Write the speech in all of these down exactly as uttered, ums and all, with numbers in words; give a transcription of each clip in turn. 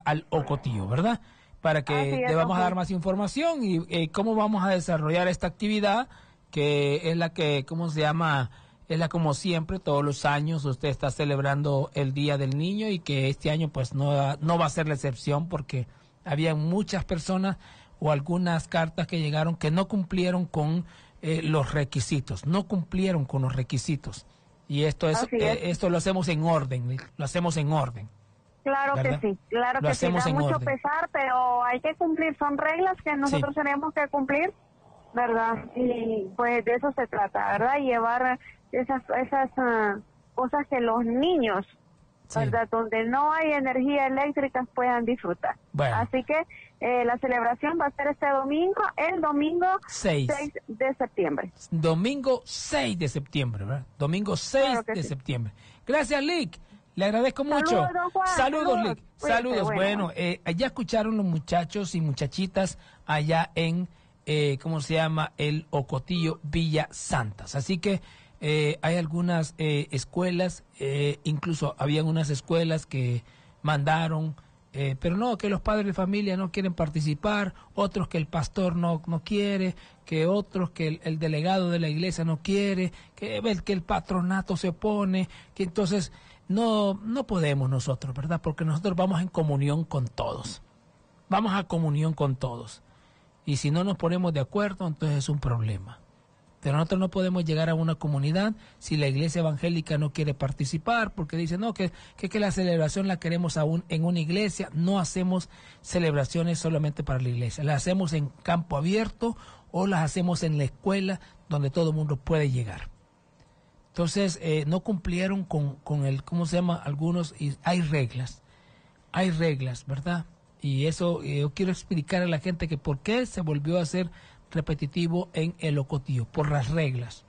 al Ocotillo, ¿verdad? Para que te vamos a dar más información y eh, cómo vamos a desarrollar esta actividad, que es la que, ¿cómo se llama? Es la como siempre, todos los años usted está celebrando el Día del Niño y que este año pues no, no va a ser la excepción porque había muchas personas o algunas cartas que llegaron que no cumplieron con eh, los requisitos, no cumplieron con los requisitos. Y esto es, es. Eh, esto lo hacemos en orden, lo hacemos en orden. Claro ¿verdad? que sí, claro lo que sí, da mucho orden. pesar, pero hay que cumplir, son reglas que nosotros sí. tenemos que cumplir, ¿verdad? Y pues de eso se trata, ¿verdad? Llevar esas esas uh, cosas que los niños, sí. ¿verdad? Donde no hay energía eléctrica puedan disfrutar. Bueno. Así que eh, la celebración va a ser este domingo, el domingo seis de septiembre. Domingo seis de septiembre, ¿verdad? Domingo seis claro de sí. septiembre. Gracias, Lick. Le agradezco mucho. Saludos, don Juan. Saludos, Saludos, Lick. Saludos. Bueno, bueno eh, ya escucharon los muchachos y muchachitas allá en, eh, ¿cómo se llama? El Ocotillo Villa Santas. Así que eh, hay algunas eh, escuelas, eh, incluso habían unas escuelas que mandaron, eh, pero no, que los padres de familia no quieren participar, otros que el pastor no, no quiere, que otros que el, el delegado de la iglesia no quiere, que el, que el patronato se opone, que entonces... No, no podemos nosotros, ¿verdad? Porque nosotros vamos en comunión con todos. Vamos a comunión con todos. Y si no nos ponemos de acuerdo, entonces es un problema. Pero nosotros no podemos llegar a una comunidad si la iglesia evangélica no quiere participar, porque dice, no, que, que, que la celebración la queremos aún en una iglesia. No hacemos celebraciones solamente para la iglesia. Las hacemos en campo abierto o las hacemos en la escuela donde todo el mundo puede llegar. Entonces, eh, no cumplieron con, con el, ¿cómo se llama? Algunos, y hay reglas, hay reglas, ¿verdad? Y eso, eh, yo quiero explicar a la gente que por qué se volvió a hacer repetitivo en el Ocotillo, por las reglas,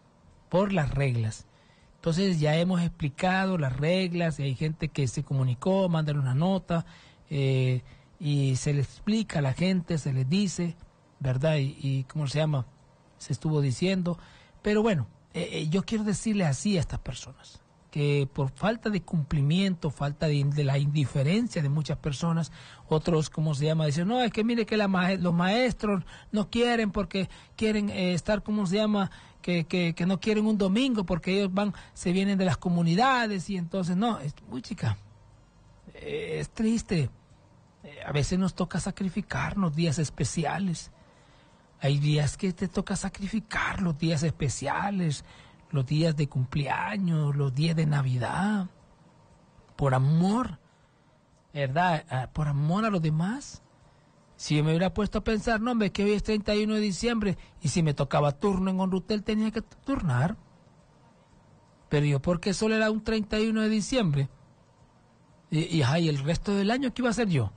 por las reglas. Entonces, ya hemos explicado las reglas, y hay gente que se comunicó, mandan una nota, eh, y se le explica a la gente, se les dice, ¿verdad? Y, y ¿cómo se llama? Se estuvo diciendo, pero bueno, Eh, yo quiero decirle así a estas personas, que por falta de cumplimiento, falta de, de la indiferencia de muchas personas, otros, ¿cómo se llama? Dicen, no, es que mire que la ma los maestros no quieren porque quieren eh, estar, ¿cómo se llama? Que, que, que no quieren un domingo porque ellos van, se vienen de las comunidades y entonces, no, es muy chica, eh, es triste. Eh, a veces nos toca sacrificarnos días especiales. Hay días que te toca sacrificar, los días especiales, los días de cumpleaños, los días de Navidad, por amor, ¿verdad? Por amor a los demás. Si yo me hubiera puesto a pensar, no, hombre, que hoy es treinta y uno de diciembre, y si me tocaba turno en Honrutel tenía que turnar. Pero yo, ¿por qué solo era un treinta y uno de diciembre? Y, y ay, el resto del año, ¿qué iba a hacer yo?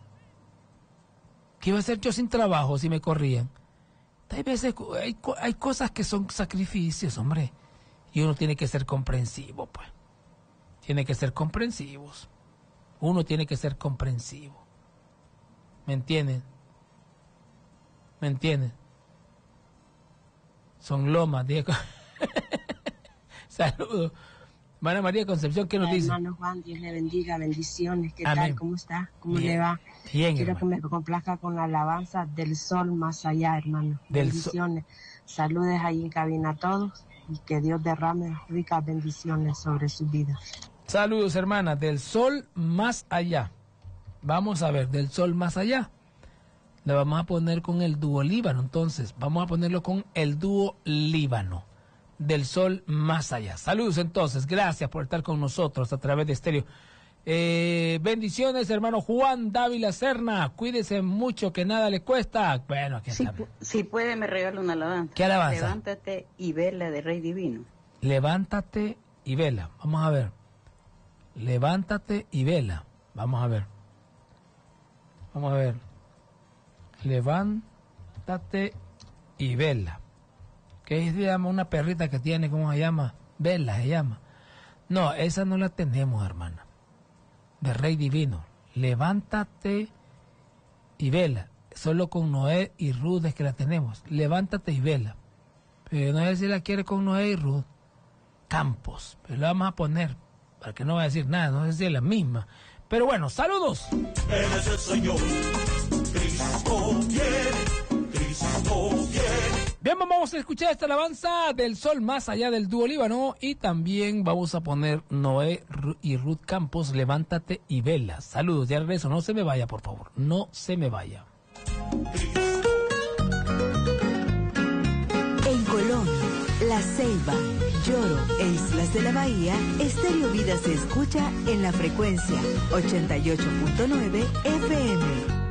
¿Qué iba a hacer yo sin trabajo si me corrían? Hay veces, hay, hay cosas que son sacrificios, hombre, y uno tiene que ser comprensivo, pues. Tiene que ser comprensivos. Uno tiene que ser comprensivo. ¿Me entienden? ¿Me entienden? Son lomas, Diego. Saludos. Mana María Concepción, ¿qué nos dice? Hermano Juan, Dios le bendiga, bendiciones. ¿Qué Amén. tal? ¿Cómo está? ¿Cómo Bien. le va? Bien, Quiero hermano. que me complazca con la alabanza del sol más allá, hermano. Del bendiciones. Saludes ahí en cabina a todos y que Dios derrame ricas bendiciones sobre sus vidas. Saludos, hermanas. Del sol más allá. Vamos a ver, del sol más allá. Le vamos a poner con el dúo Líbano. Entonces, vamos a ponerlo con el dúo Líbano. Del sol más allá. Saludos entonces, gracias por estar con nosotros a través de Estéreo. Eh, bendiciones, hermano Juan Dávila Serna, cuídese mucho, que nada le cuesta. Bueno, aquí si, está. Si puede, me regala una alabanza. ¿Qué alabanza? Levántate y vela de Rey Divino. Levántate y vela, vamos a ver. Levántate y vela, vamos a ver. Vamos a ver. Levántate y vela. ¿Qué se llama? Una perrita que tiene, ¿cómo se llama? Vela se llama. No, esa no la tenemos, hermana. De Rey Divino. Levántate y vela. Solo con Noé y Ruth es que la tenemos. Levántate y vela. Pero no sé si la quiere con Noé y Ruth. Campos. Pero la vamos a poner, para que no vaya a decir nada, no sé si es la misma. Pero bueno, saludos. Él es el Señor. Cristo viene, Cristo viene. Bien, vamos a escuchar esta alabanza del sol más allá del dúo Líbano y también vamos a poner Noé y Ruth Campos, Levántate y Vela. Saludos, ya regreso, no se me vaya, por favor, no se me vaya. En Colón, La Ceiba, Lloro e Islas de la Bahía, Estéreo Vida se escucha en la frecuencia ochenta y ocho punto nueve F M.